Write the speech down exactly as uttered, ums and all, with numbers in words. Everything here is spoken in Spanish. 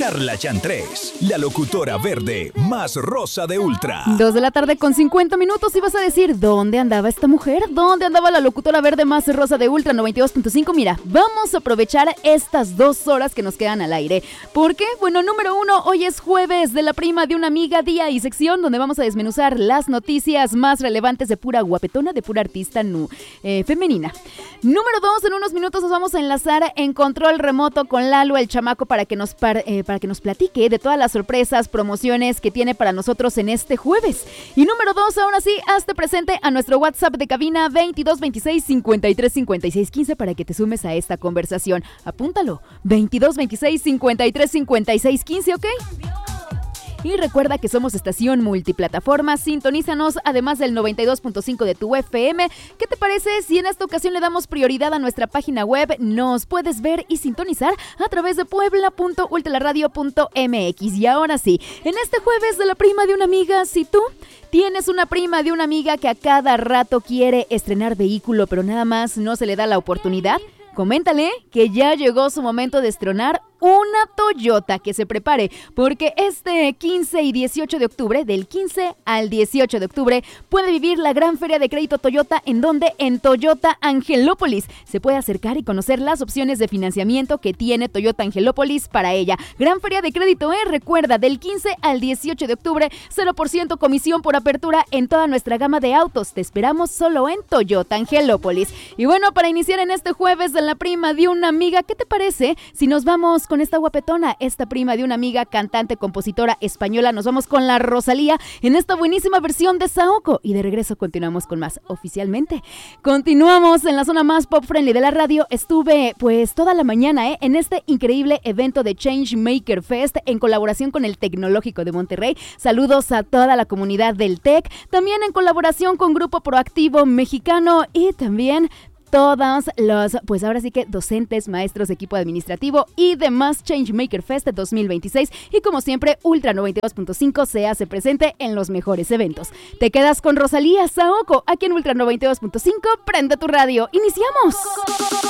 Carla Chantrés, la locutora verde más rosa de Ultra. Dos de la tarde con cincuenta minutos y vas a decir, ¿dónde andaba esta mujer? ¿Dónde andaba la locutora verde más rosa de Ultra noventa y dos punto cinco? Mira, vamos a aprovechar estas dos horas que nos quedan al aire. ¿Por qué? Bueno, número uno, hoy es jueves de la prima de una amiga, día y sección donde vamos a desmenuzar las noticias más relevantes de pura guapetona, de pura artista nu, eh, femenina. Número dos, en unos minutos nos vamos a enlazar en control remoto con Lalo, el chamaco, para que nos par, eh, para que nos platique de todas las sorpresas, promociones que tiene para nosotros en este jueves. Y número dos, ahora sí, hazte presente a nuestro WhatsApp de cabina veintidós veintiséis cincuenta y tres cincuenta y seis quince para que te sumes a esta conversación. Apúntalo, veintidós veintiséis cincuenta y tres cincuenta y seis quince, ¿ok? Y recuerda que somos estación multiplataforma, sintonízanos además del noventa y dos punto cinco de tu F M. ¿Qué te parece si en esta ocasión le damos prioridad a nuestra página web? Nos puedes ver y sintonizar a través de puebla punto ultraradio punto m x. Y ahora sí, en este jueves de la prima de una amiga, si tú tienes una prima de una amiga que a cada rato quiere estrenar vehículo, pero nada más no se le da la oportunidad, coméntale que ya llegó su momento de estrenar una Toyota, que se prepare, porque este quince y dieciocho de octubre, del quince al dieciocho de octubre, puede vivir la gran feria de crédito Toyota, en donde en Toyota Angelópolis se puede acercar y conocer las opciones de financiamiento que tiene Toyota Angelópolis para ella. Gran feria de crédito, ¿eh? Recuerda, del quince al dieciocho de octubre, cero por ciento comisión por apertura en toda nuestra gama de autos. Te esperamos solo en Toyota Angelópolis. Y bueno, para iniciar en este jueves de la prima de una amiga, ¿qué te parece si nos vamos con esta guapetona, esta prima de una amiga, cantante, compositora española? Nos vamos con la Rosalía en esta buenísima versión de Saoko, y de regreso continuamos con más oficialmente. Continuamos en la zona más pop friendly de la radio. Estuve pues toda la mañana ¿eh? en este increíble evento de Changemaker Fest en colaboración con el Tecnológico de Monterrey. Saludos a toda la comunidad del Tec, también en colaboración con Grupo Proactivo Mexicano y también todos los, pues ahora sí que docentes, maestros, equipo administrativo y demás. Changemaker Fest dos mil veintiséis, y como siempre Ultra noventa y dos punto cinco se hace presente en los mejores eventos. Te quedas con Rosalía, Saoko, aquí en Ultra noventa y dos punto cinco. Prende tu radio, ¡iniciamos!